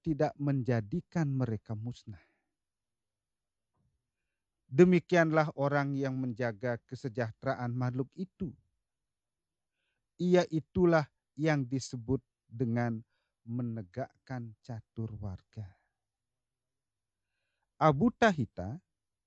tidak menjadikan mereka musnah. Demikianlah orang yang menjaga kesejahteraan makhluk itu. Ia itulah yang disebut dengan menegakkan catur warga. Abu Tahita,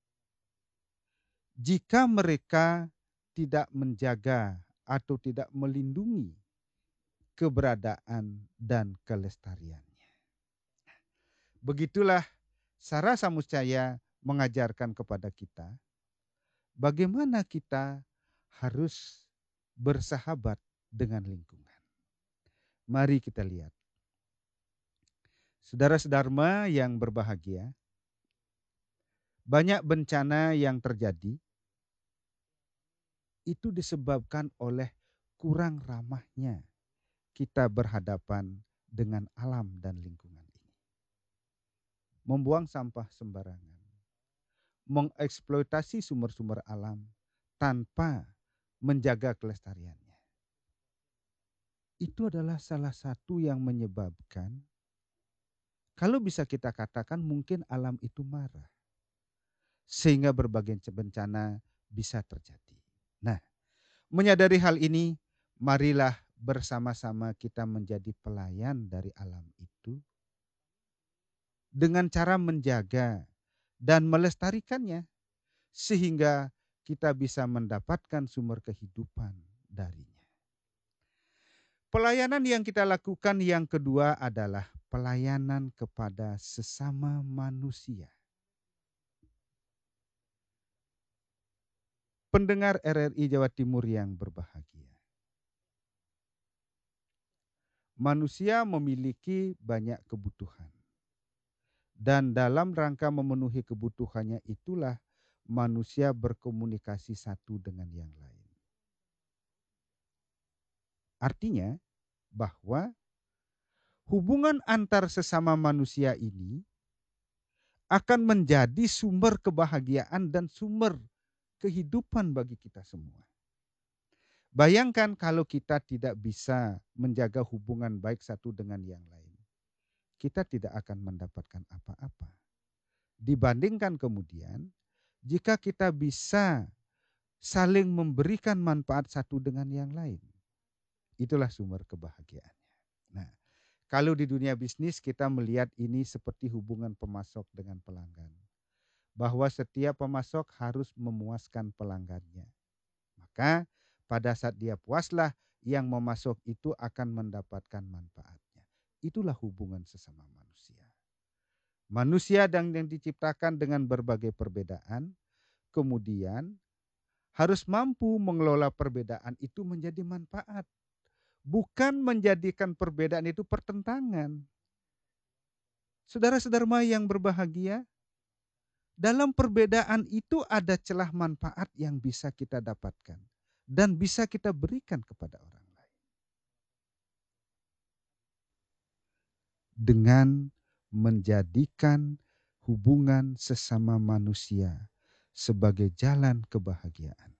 jika mereka tidak menjaga atau tidak melindungi keberadaan dan kelestariannya. Begitulah Sara Samuscaya mengajarkan kepada kita bagaimana kita harus bersahabat dengan lingkungan. Mari kita lihat. Saudara-saudara yang berbahagia, banyak bencana yang terjadi itu disebabkan oleh kurang ramahnya kita berhadapan dengan alam dan lingkungan ini. Membuang sampah sembarangan, mengeksploitasi sumber-sumber alam tanpa menjaga kelestariannya. Itu adalah salah satu yang menyebabkan, kalau bisa kita katakan mungkin alam itu marah. Sehingga berbagai bencana bisa terjadi. Nah, menyadari hal ini, marilah bersama-sama kita menjadi pelayan dari alam itu dengan cara menjaga dan melestarikannya sehingga kita bisa mendapatkan sumber kehidupan darinya. Pelayanan yang kita lakukan yang kedua adalah pelayanan kepada sesama manusia. Pendengar RRI Jawa Timur yang berbahagia. Manusia memiliki banyak kebutuhan. Dan dalam rangka memenuhi kebutuhannya itulah manusia berkomunikasi satu dengan yang lain. Artinya bahwa hubungan antar sesama manusia ini akan menjadi sumber kebahagiaan dan sumber kehidupan bagi kita semua. Bayangkan kalau kita tidak bisa menjaga hubungan baik satu dengan yang lain. Kita tidak akan mendapatkan apa-apa. Dibandingkan kemudian, jika kita bisa saling memberikan manfaat satu dengan yang lain. Itulah sumber kebahagiaannya. Nah, kalau di dunia bisnis kita melihat ini seperti hubungan pemasok dengan pelanggan. Bahwa setiap pemasok harus memuaskan pelanggannya. Maka pada saat dia puaslah, yang memasok itu akan mendapatkan manfaatnya. Itulah hubungan sesama manusia. Manusia yang diciptakan dengan berbagai perbedaan, kemudian harus mampu mengelola perbedaan itu menjadi manfaat. Bukan menjadikan perbedaan itu pertentangan. Saudara-saudara yang berbahagia, dalam perbedaan itu ada celah manfaat yang bisa kita dapatkan dan bisa kita berikan kepada orang lain. Dengan menjadikan hubungan sesama manusia sebagai jalan kebahagiaan.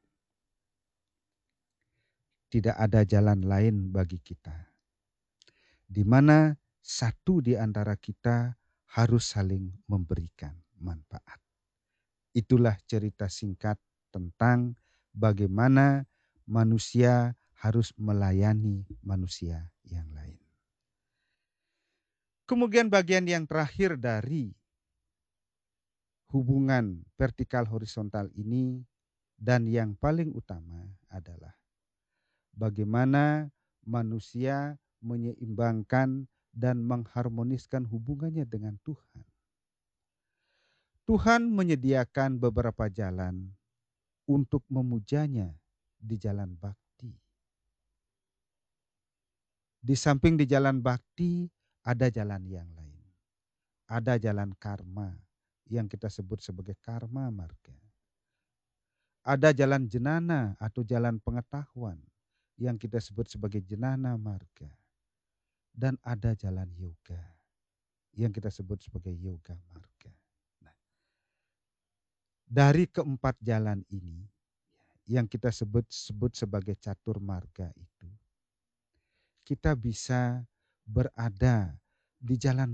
Tidak ada jalan lain bagi kita, di mana satu di antara kita harus saling memberikan manfaat. Itulah cerita singkat tentang bagaimana manusia harus melayani manusia yang lain. Kemudian bagian yang terakhir dari hubungan vertikal horizontal ini dan yang paling utama adalah bagaimana manusia menyeimbangkan dan mengharmoniskan hubungannya dengan Tuhan. Tuhan menyediakan beberapa jalan untuk memujanya di jalan bakti. Di samping di jalan bakti, ada jalan yang lain. Ada jalan karma yang kita sebut sebagai karma marga. Ada jalan jenana atau jalan pengetahuan yang kita sebut sebagai jenana marga. Dan ada jalan yoga yang kita sebut sebagai yoga marga. Nah, dari keempat jalan ini yang kita sebut sebagai catur marga itu, kita bisa berada di jalan